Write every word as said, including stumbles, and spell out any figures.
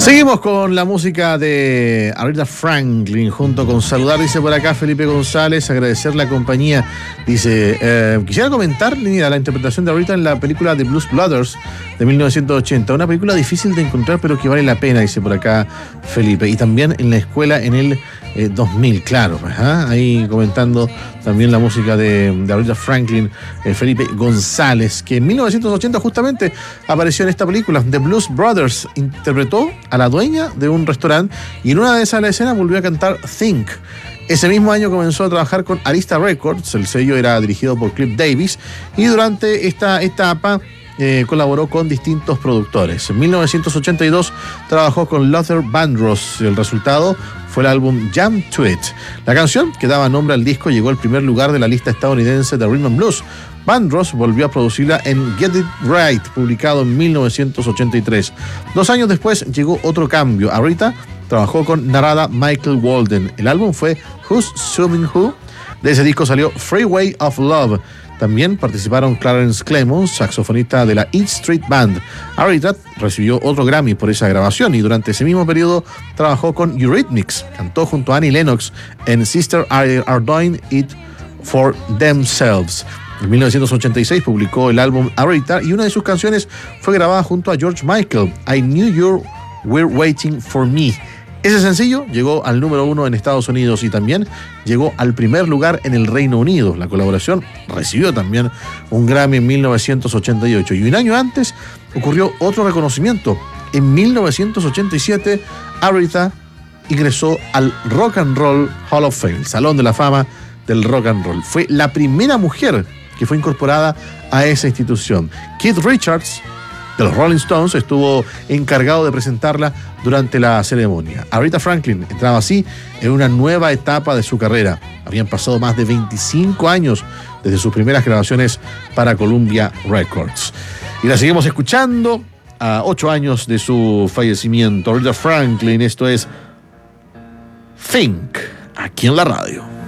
Seguimos con la música de Aretha Franklin junto con saludar, dice por acá Felipe González, agradecer la compañía, dice, eh, quisiera comentar, mira, la interpretación de Aretha en la película The Blues Brothers de mil novecientos ochenta, una película difícil de encontrar pero que vale la pena, dice por acá Felipe, y también en la escuela en el eh, dos mil, claro, ¿eh? Ahí comentando también la música de, de Aretha Franklin, eh, Felipe González, que en mil novecientos ochenta justamente apareció en esta película, The Blues Brothers, interpretó a la dueña de un restaurante y en una de esas escenas volvió a cantar Think. Ese mismo año comenzó a trabajar con Arista Records, el sello era dirigido por Cliff Davis, y durante esta etapa eh, colaboró con distintos productores. En mil novecientos ochenta y dos trabajó con Luther Vandross, y el resultado fue el álbum Jam to It. La canción, que daba nombre al disco, llegó al primer lugar de la lista estadounidense de Rhythm and Blues. Vandross volvió a producirla en Get It Right, publicado en mil novecientos ochenta y tres. Dos años después llegó otro cambio. Aretha trabajó con Narada Michael Walden. El álbum fue Who's Suing Who. De ese disco salió Freeway of Love. También participaron Clarence Clemons, saxofonista de la East Street Band. Aretha recibió otro Grammy por esa grabación y durante ese mismo periodo trabajó con Eurythmics. Cantó junto a Annie Lennox en Sister Are, Are Doing It for Themselves. En mil novecientos ochenta y seis publicó el álbum Aretha y una de sus canciones fue grabada junto a George Michael, I Knew You Were Waiting for Me. Ese sencillo llegó al número uno en Estados Unidos y también llegó al primer lugar en el Reino Unido. La colaboración recibió también un Grammy en mil novecientos ochenta y ocho y un año antes ocurrió otro reconocimiento. En mil novecientos ochenta y siete, Aretha ingresó al Rock and Roll Hall of Fame, el Salón de la Fama del Rock and Roll. Fue la primera mujer que fue incorporada a esa institución. Keith Richards, de los Rolling Stones, estuvo encargado de presentarla durante la ceremonia. Aretha Franklin entraba así en una nueva etapa de su carrera. Habían pasado más de veinticinco años desde sus primeras grabaciones para Columbia Records. Y la seguimos escuchando a ocho años de su fallecimiento. Aretha Franklin, esto es Think, aquí en la radio.